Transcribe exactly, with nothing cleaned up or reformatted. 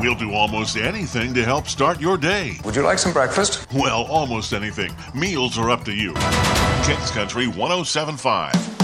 We'll do almost anything to help start your day. Would you like some breakfast? Well, almost anything. Meals are up to you. Kings Country one oh seven point five.